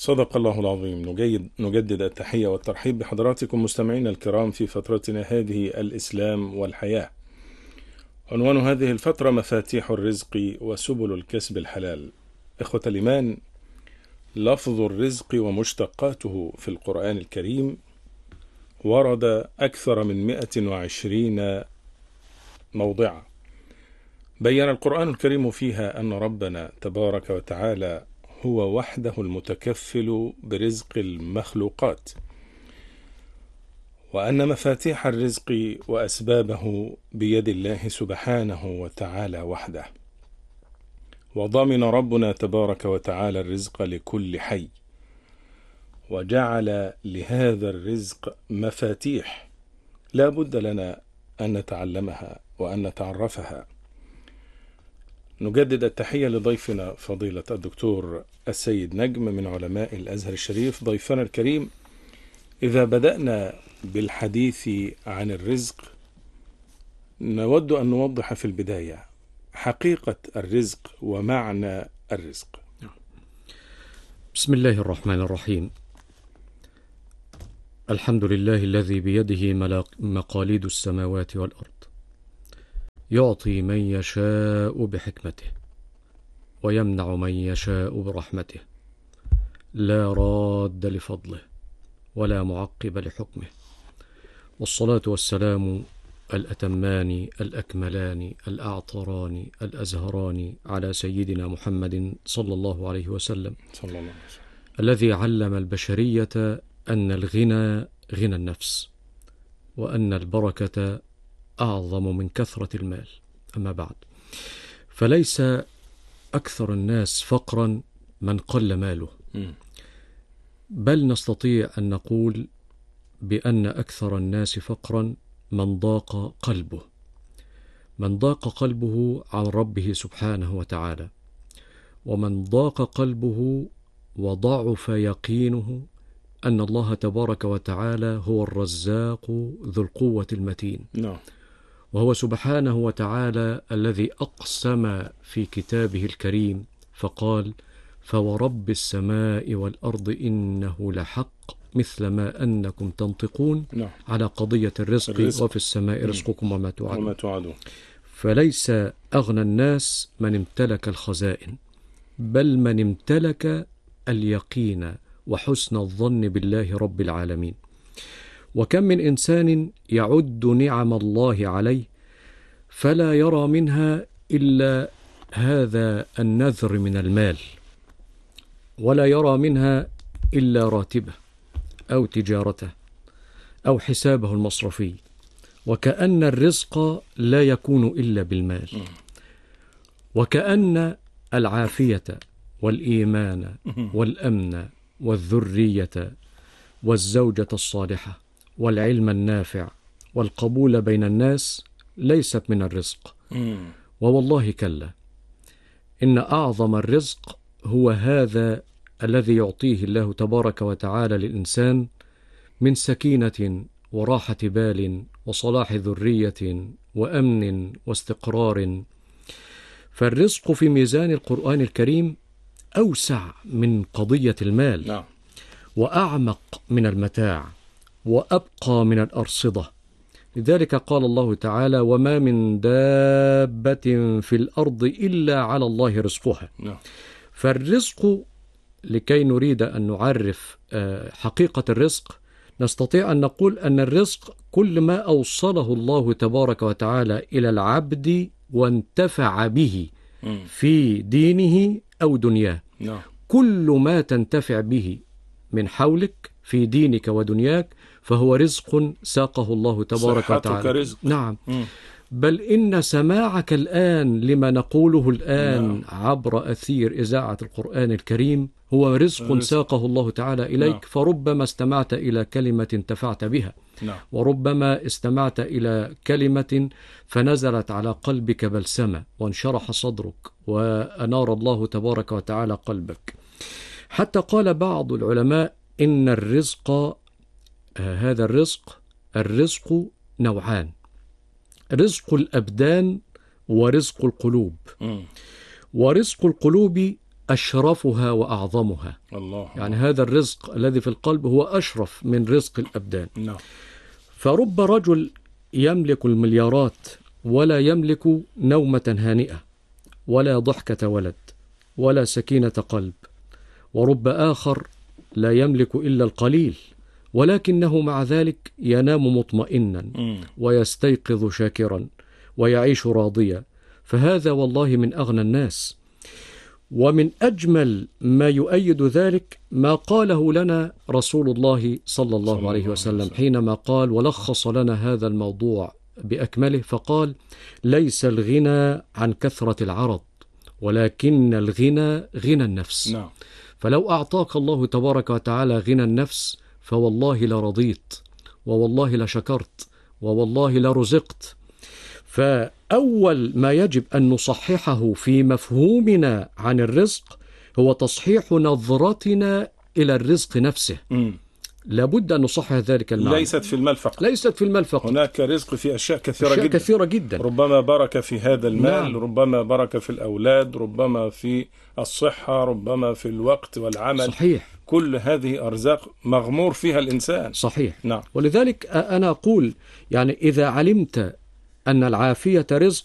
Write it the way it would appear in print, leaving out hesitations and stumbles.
صدق الله العظيم. نجدد التحية والترحيب بحضراتكم مستمعينا الكرام في فترتنا هذه الإسلام والحياة. عنوان هذه الفترة مفاتيح الرزق وسبل الكسب الحلال. إخوة الإيمان، لفظ الرزق ومشتقاته في القرآن الكريم ورد أكثر من 120 موضعا. بيّن القرآن الكريم فيها أن ربنا تبارك وتعالى هو وحده المتكفل برزق المخلوقات، وأن مفاتيح الرزق وأسبابه بيد الله سبحانه وتعالى وحده. وضمن ربنا تبارك وتعالى الرزق لكل حي، وجعل لهذا الرزق مفاتيح لا بد لنا أن نتعلمها وأن نتعرفها. نجدد التحية لضيفنا فضيلة الدكتور السيد نجم من علماء الأزهر الشريف، ضيفنا الكريم. إذا بدأنا بالحديث عن الرزق نود أن نوضح في البداية حقيقة الرزق ومعنى الرزق. بسم الله الرحمن الرحيم. الحمد لله الذي بيده مقاليد السماوات والأرض، يعطي من يشاء بحكمته ويمنع من يشاء برحمته، لا راد لفضله ولا معقب لحكمه، والصلاة والسلام الأتمان الأكملان الأعطران الأزهران على سيدنا محمد صلى الله عليه وسلم، الذي علم البشرية أن الغنى غنى النفس، وأن البركة أعظم من كثرة المال. أما بعد، فليس أكثر الناس فقرا من قل ماله، بل نستطيع أن نقول بأن أكثر الناس فقرا من ضاق قلبه، من ضاق قلبه عن ربه سبحانه وتعالى، ومن ضاق قلبه وضعف يقينه أن الله تبارك وتعالى هو الرزاق ذو القوة المتين. وهو سبحانه وتعالى الذي أقسم في كتابه الكريم فقال: فورب السماء والأرض إنه لحق مثل ما أنكم تنطقون، على قضية الرزق وفي السماء رزقكم وما توعدون. فليس أغنى الناس من امتلك الخزائن، بل من امتلك اليقين وحسن الظن بالله رب العالمين. وكم من إنسان يعد نعم الله عليه فلا يرى منها إلا هذا النذر من المال، ولا يرى منها إلا راتبه أو تجارته أو حسابه المصرفي، وكأن الرزق لا يكون إلا بالمال، وكأن العافية والإيمان والأمن والذرية والزوجة الصالحة والعلم النافع والقبول بين الناس ليست من الرزق. ووالله كلا، إن أعظم الرزق هو هذا الذي يعطيه الله تبارك وتعالى للإنسان من سكينة وراحة بال وصلاح ذرية وأمن واستقرار. فالرزق في ميزان القرآن الكريم أوسع من قضية المال، وأعمق من المتاع، وأبقى من الأرصدة. لذلك قال الله تعالى: وما من دابة في الأرض إلا على الله رزقها. فالرزق، لكي نريد أن نعرف حقيقة الرزق، نستطيع أن نقول أن الرزق كل ما أوصله الله تبارك وتعالى إلى العبد وانتفع به في دينه أو دنياه. كل ما تنتفع به من حولك في دينك ودنياك فهو رزق ساقه الله تبارك وتعالى. رزق. نعم. بل إن سماعك الآن لما نقوله الآن عبر أثير إذاعة القرآن الكريم هو رزق ساقه الله تعالى إليك. فربما استمعت إلى كلمة انتفعت بها، وربما استمعت إلى كلمة فنزلت على قلبك بلسمة وانشرح صدرك وأنار الله تبارك وتعالى قلبك. حتى قال بعض العلماء إن الرزق، هذا الرزق نوعان: رزق الأبدان ورزق القلوب. ورزق القلوب أشرفها وأعظمها. الله. يعني هذا الرزق الذي في القلب هو أشرف من رزق الأبدان. نعم. فرب رجل يملك المليارات ولا يملك نومة هانئة ولا ضحكة ولد ولا سكينة قلب، ورب آخر لا يملك إلا القليل ولكنه مع ذلك ينام مطمئنا ويستيقظ شاكرا ويعيش راضيا، فهذا والله من أغنى الناس. ومن أجمل ما يؤيد ذلك ما قاله لنا رسول الله صلى الله عليه وسلم حينما قال ولخص لنا هذا الموضوع بأكمله، فقال: ليس الغنى عن كثرة العرض ولكن الغنى غنى النفس. نعم. فلو أعطاك الله تبارك وتعالى غنى النفس فوالله لرضيت ووالله لشكرت ووالله لرزقت. فأول ما يجب أن نصححه في مفهومنا عن الرزق هو تصحيح نظرتنا إلى الرزق نفسه. لابد أن نصحح ذلك المعنى. ليست في المال فقط. ليست في المال فقط. هناك رزق في أشياء كثيرة جدا. كثيرة جدا. ربما بركة في هذا المال. نعم. ربما بركة في الأولاد، ربما في الصحة، ربما في الوقت والعمل. صحيح. كل هذه أرزاق مغمور فيها الإنسان. صحيح. نعم. ولذلك أنا أقول يعني إذا علمت أن العافية رزق